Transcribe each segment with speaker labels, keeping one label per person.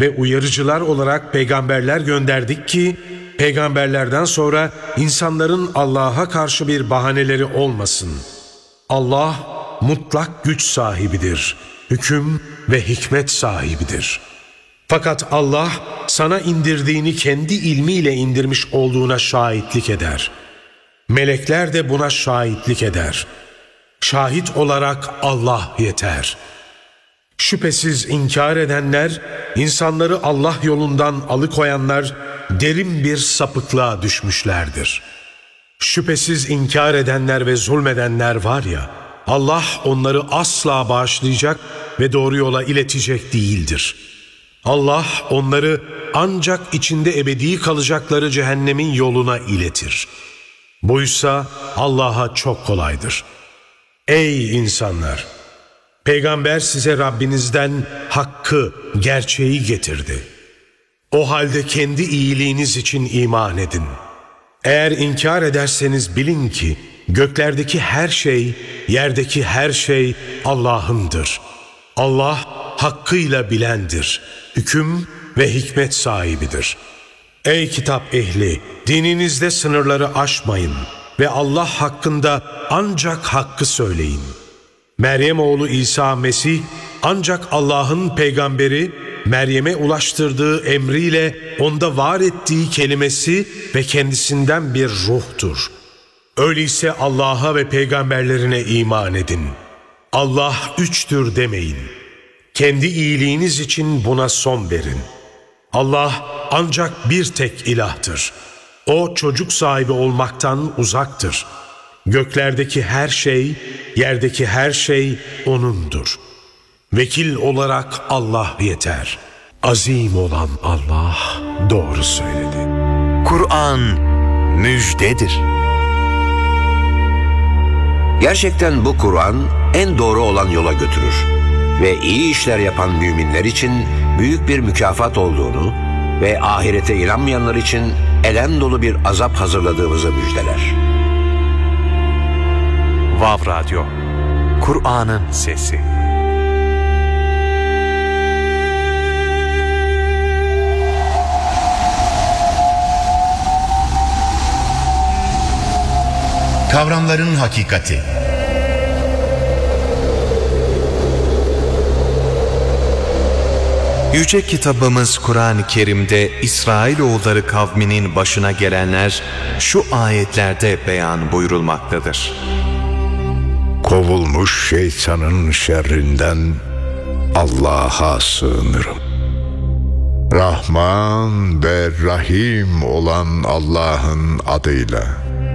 Speaker 1: ve uyarıcılar olarak peygamberler gönderdik ki, peygamberlerden sonra insanların Allah'a karşı bir bahaneleri olmasın. Allah mutlak güç sahibidir, hüküm ve hikmet sahibidir. Fakat Allah sana indirdiğini kendi ilmiyle indirmiş olduğuna şahitlik eder. Melekler de buna şahitlik eder. Şahit olarak Allah yeter. Şüphesiz inkar edenler, insanları Allah yolundan alıkoyanlar derin bir sapıklığa düşmüşlerdir. Şüphesiz inkar edenler ve zulmedenler var ya, Allah onları asla bağışlayacak ve doğru yola iletecek değildir. Allah onları ancak içinde ebedi kalacakları cehennemin yoluna iletir. Buysa Allah'a çok kolaydır. Ey insanlar! Peygamber size Rabbinizden hakkı, gerçeği getirdi. O halde kendi iyiliğiniz için iman edin. Eğer inkar ederseniz bilin ki göklerdeki her şey, yerdeki her şey Allah'ındır. Allah hakkıyla bilendir, hüküm ve hikmet sahibidir. Ey kitap ehli, dininizde sınırları aşmayın ve Allah hakkında ancak hakkı söyleyin. Meryem oğlu İsa Mesih ancak Allah'ın peygamberi, Meryem'e ulaştırdığı emriyle onda var ettiği kelimesi ve kendisinden bir ruhtur. Öyleyse Allah'a ve peygamberlerine iman edin. Allah üçtür demeyin. Kendi iyiliğiniz için buna son verin. Allah ancak bir tek ilahtır. O çocuk sahibi olmaktan uzaktır. Göklerdeki her şey, yerdeki her şey O'nundur. Vekil olarak Allah yeter. Azim olan Allah doğru söyledi.
Speaker 2: Kur'an müjdedir.
Speaker 3: Gerçekten bu Kur'an en doğru olan yola götürür ve iyi işler yapan müminler için büyük bir mükafat olduğunu ve ahirete inanmayanlar için elem dolu bir azap hazırladığımızı müjdeler.
Speaker 2: Vav Radyo, Kur'an'ın sesi.
Speaker 4: Kavramların hakikati.
Speaker 2: Yüce kitabımız Kur'an-ı Kerim'de İsrailoğulları kavminin başına gelenler şu ayetlerde beyan buyurulmaktadır.
Speaker 5: Kovulmuş şeytanın şerrinden Allah'a sığınırım. Rahman ve Rahim olan Allah'ın adıyla.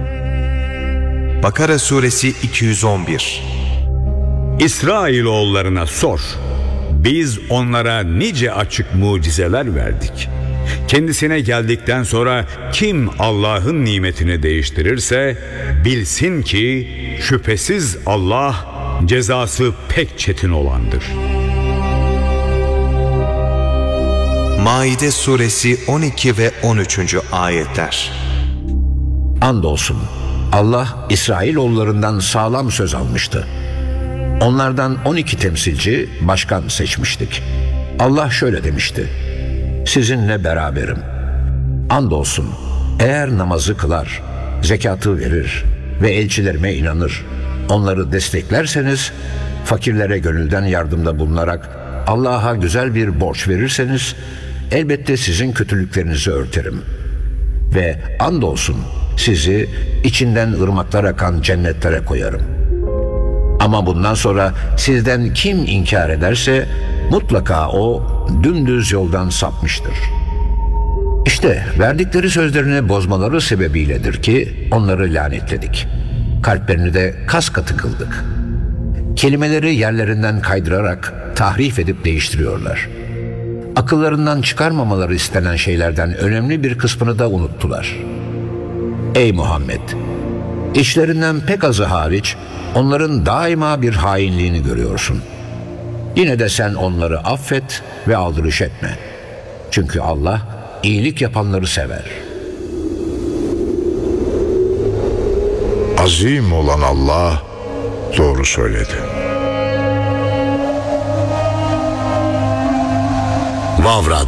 Speaker 2: Bakara suresi 211.
Speaker 6: İsrailoğullarına sor. Biz onlara nice açık mucizeler verdik. Kendisine geldikten sonra kim Allah'ın nimetini değiştirirse bilsin ki şüphesiz Allah cezası pek çetin olandır.
Speaker 2: Maide suresi 12 ve 13. ayetler.
Speaker 3: Andolsun Allah İsrailoğullarından sağlam söz almıştı. Onlardan 12 temsilci, başkan seçmiştik. Allah şöyle demişti: sizinle beraberim. Andolsun eğer namazı kılar, zekatı verir ve elçilerime inanır, onları desteklerseniz, fakirlere gönülden yardımda bulunarak Allah'a güzel bir borç verirseniz, elbette sizin kötülüklerinizi örterim. Ve andolsun sizi içinden ırmaklar akan cennetlere koyarım. Ama bundan sonra sizden kim inkar ederse mutlaka o dümdüz yoldan sapmıştır. İşte verdikleri sözlerini bozmaları sebebiyledir ki onları lanetledik. Kalplerini de kas katı kıldık. Kelimeleri yerlerinden kaydırarak tahrif edip değiştiriyorlar. Akıllarından çıkarmamaları istenen şeylerden önemli bir kısmını da unuttular. Ey Muhammed! İçlerinden pek azı hariç onların daima bir hainliğini görüyorsun. Yine de sen onları affet ve aldırış etme. Çünkü Allah iyilik yapanları sever.
Speaker 5: Azim olan Allah doğru söyledi.
Speaker 4: Vav Radyo.